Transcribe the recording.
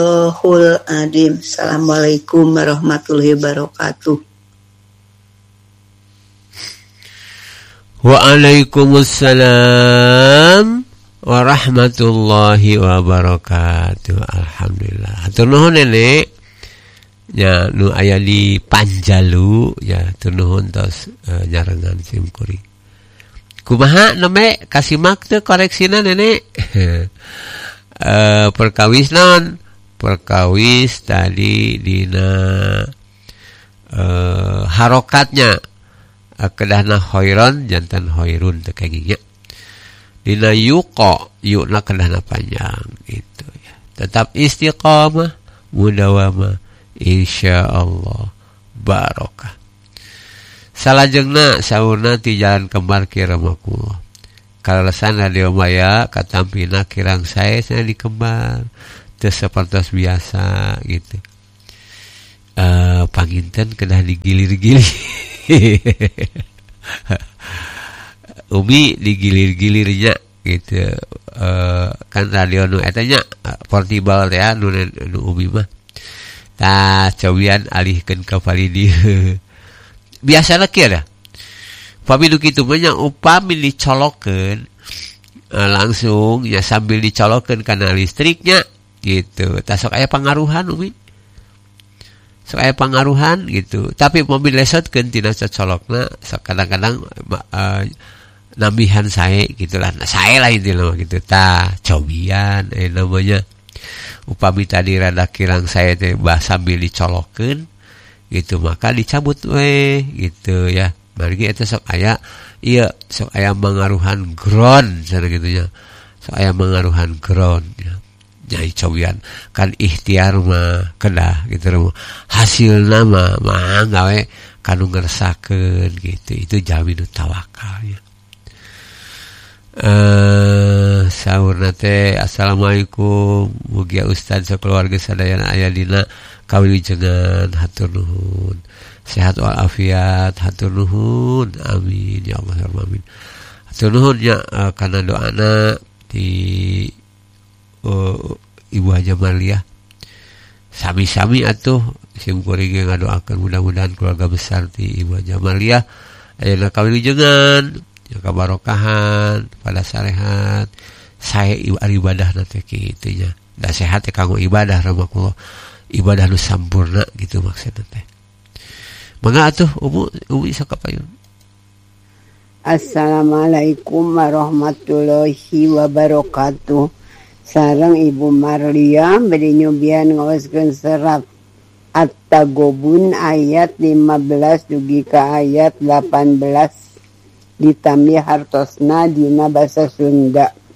Adim. Assalamualaikum warahmatullahi wabarakatuh. Waalaikumsalam warahmatullahi wabarakatuh. Alhamdulillah. Hatur nuhun nenek. Ya nu aya di Panjalu ya hatur nuhun tos nyarengan simkuring. Kumaha neme kasimak teu koreksina nenek. Perkawis non perkawis tadi dina harokatnya kedahna hoiron jantan hoirun teu kaginya dina yuqa yukna kedahna panjang gitu ya. Tetap istiqamah mudawamah insyaallah barokah. Salajengna saurna ti jalan kembar kiramakullah. Kalalesan radio maya katampina kirang saya di kembar teu sapertos biasa gitu. Panginten kedah digilir-gilir. Umi digilir-gilirnya gitu. Kan radio nu eta nya portable teh nu Umi mah. Tah cobian alihkeun ka Palidi. Biasana kieu dah. Pami nu kitu mah nya upami dicolokkeun langsung ya sambil dicolokkeun kana listriknya gitu. Tah sok aya pangaruhan Umi. Sok aya pangaruhan gitu. Tapi mobil lesotkeun tina cocolokna kadang-kadang nambihan sae gitulah. Nah, sae lah intina mah gitu. Tah cobian namanya upami tadi rada kirang sae teh sambil dicolokkeun gitu maka dicabut we gitu ya. Margi eta sok aya ieu sok aya mangaruhan ground sana gitu nya. Sok aya mangaruhan ground ya. Nyai cobian kan ikhtiar mah kedah gitu hasilna mah gawe kanu ngeresakeun gitu. Itu jaminan tawakal ya. Saurna teh assalamualaikum mugia ustaz sakeluarga sadayana aya dina kawilujengan hatur nuhun sehat walafiat hatur nuhun amin ya Allah amin hatur nuhun nya kana doana di Ibu Haja Malia sami-sami atuh simkuring ngadoakeun mudah-mudahan keluarga besar ti Ibu Haja Malia ayeuna kawilujengan jaga barokahan pada sarehat saya ibadah nanti kitu nya da sehat teh kanggo ibadah ramakullah ibadah nu sampurna gitu maksudna teh. Mangga atuh Umu sok kapayun. Assalamualaikum warahmatullahi wabarakatuh. Sareng Ibu Marlia bade nyubian ngaoskeun serat At-Tagobun ayat 15 dugi ka ayat 18 ditambah hartosna dina basa Sunda.